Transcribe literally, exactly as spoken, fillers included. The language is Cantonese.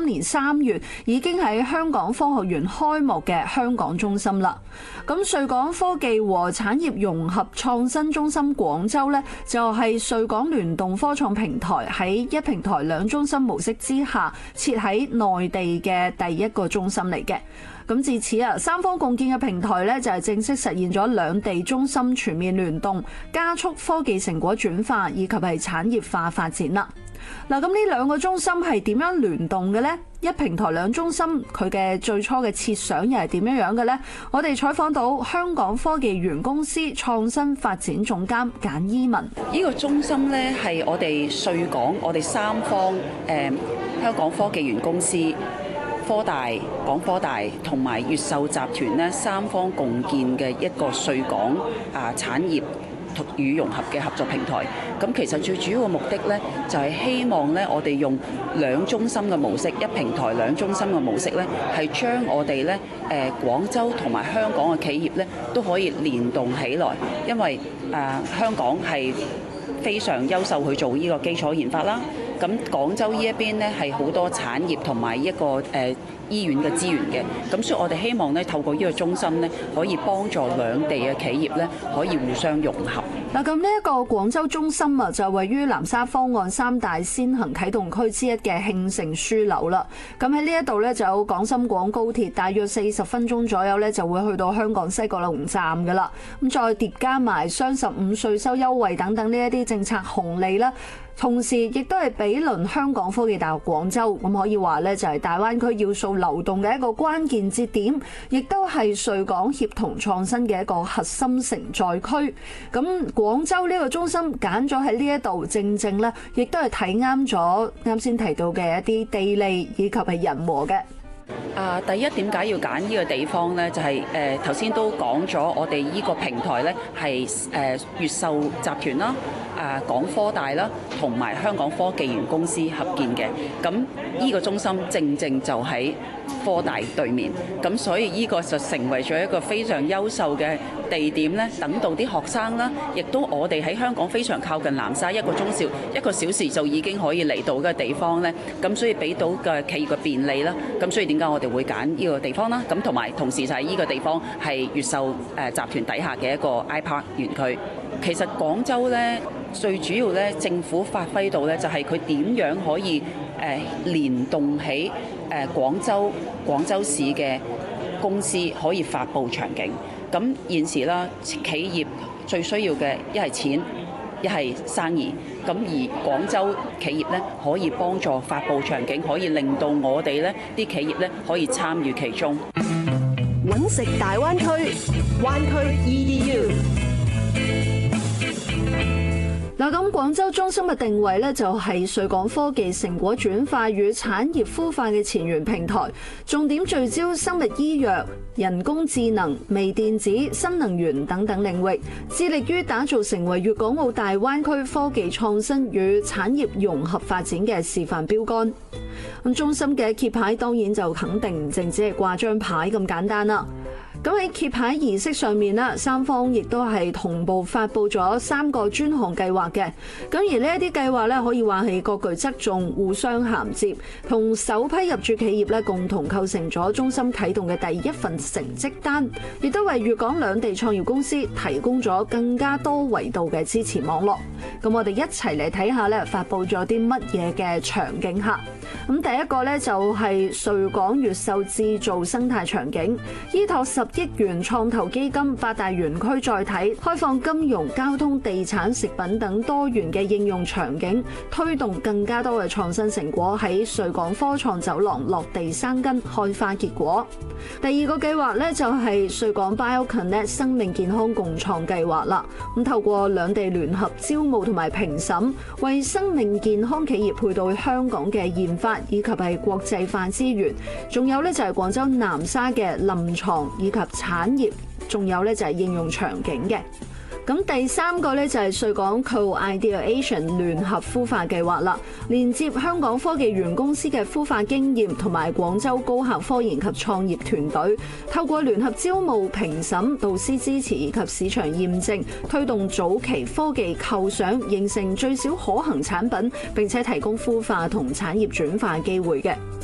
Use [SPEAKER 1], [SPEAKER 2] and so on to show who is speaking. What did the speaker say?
[SPEAKER 1] 今年三月已經喺香港科學園開幕嘅香港中心啦。咁瑞港科技和產業融合創新中心廣州呢，就係瑞港聯動科創平台喺一平台兩中心模式之下設喺內地嘅第一個中心嚟嘅。咁至此啊，三方共建嘅平台咧就係正式實現咗兩地中心全面聯動，加速科技成果轉化以及係產業化發展啦。嗱，咁呢兩個中心係點樣聯動嘅呢？一平台兩中心佢嘅最初嘅設想又係點樣樣嘅呢？我哋採訪到香港科技園公司創新發展總監簡依文。
[SPEAKER 2] 呢個中心呢，係我哋瑞港我哋三方誒、呃、香港科技園公司、科大、港科大同埋越秀集團呢三方共建嘅一個瑞港啊產業與融合嘅合作平台。咁其實最主要嘅目的呢，就係希望呢我哋用兩中心嘅模式，一平台兩中心嘅模式呢，係將我哋呢誒廣州同埋香港嘅企業呢都可以連動起來，因為誒香港係非常優秀去做呢個基礎研發啦。咁廣州呢一邊呢，係好多產業同埋一個誒、呃、醫院嘅資源嘅，咁所以我哋希望呢透過呢個中心呢，可以幫助兩地嘅企業呢，可以互相融合。
[SPEAKER 1] 嗱，咁呢一個廣州中心啊，就位於南沙方案三大先行啟動區之一嘅慶盛樞紐啦。咁喺呢一度呢，就有廣深廣高鐵，大約四十分鐘左右呢，就會去到香港西九龍站噶啦。咁再疊加埋雙十五稅收優惠等等呢一啲政策紅利啦。同時亦都係毗鄰香港科技大學廣州，咁可以話咧就係大灣區要素流動嘅一個關鍵節點，亦都係瑞港協同創新嘅一個核心承載區。咁廣州呢個中心揀咗喺呢一度，正正咧亦都係睇啱咗啱先提到嘅一啲地利以及係人和嘅。
[SPEAKER 2] 啊，第一點解要揀呢個地方呢？就係誒頭先都講咗，我哋呢個平台呢係誒越秀集團啦、啊港科大啦，同埋香港科技園公司合建嘅。咁呢個中心正正就喺科大對面，咁所以呢個就成為咗一個非常優秀嘅地點呢，等到啲學生啦，亦都我哋喺香港非常靠近南沙，一個鐘小一個小時就已經可以嚟到嘅地方呢。咁所以俾到嘅企業嘅便利啦。咁所以點解我哋會揀呢個地方啦？咁同埋同時就係呢個地方係越秀誒集團底下嘅一個 iPark 園區。其實廣州呢，最主要呢政府發揮到呢，就係佢點樣可以誒連動起誒廣州廣州市嘅公司可以發佈場景。咁現時啦，企業最需要嘅一係錢，一係生意。咁而廣州企業咧可以幫助發佈場景，可以令到我哋咧啲企業咧可以參與其中。
[SPEAKER 3] 揾食大灣區，灣區 E D U。
[SPEAKER 1] 嗱，咁廣州中心嘅定位咧，就係瑞港科技成果轉化與產業孵化嘅前沿平台，重點聚焦生物醫藥、人工智能、微電子、新能源等等領域，致力於打造成為粵港澳大灣區科技創新與產業融合發展嘅示範標杆。咁中心嘅揭牌當然就肯定唔淨只係掛張牌咁簡單啦。咁喺揭牌儀式上面啦，三方亦都係同步發布咗三個專項計劃嘅。咁而呢一啲計劃咧，可以話係各具側重、互相銜接，同首批入駐企業咧共同構成咗中心啟動嘅第一份成績單，亦都為粵港兩地創業公司提供咗更加多維度嘅支持網絡。咁我哋一齊嚟睇下咧，發布咗啲乜嘢嘅場景客。咁第一個咧就係瑞港越秀製造生態場景，依託十億元創投基金八大園區載體，開放金融、交通、地產、食品等多元嘅應用場景，推動更加多嘅創新成果喺瑞港科創走廊落地生根、開花結果。第二個計劃咧就係瑞港 BioConnect 生命健康共創計劃啦。咁透過兩地聯合招募同埋評審，為生命健康企業配到香港嘅研發以及係國際化資源，仲有咧就係廣州南沙嘅臨床以及產業，仲有咧就係應用場景嘅。咁第三個咧就係瑞港 Co-Ideation 聯合孵化計劃啦，連接香港科技園公司嘅孵化經驗同埋廣州高校科研及創業團隊，透過聯合招募、評審、導師支持以及市場驗證，推動早期科技構想，形成最少可行產品，並且提供孵化同產業轉化機會嘅。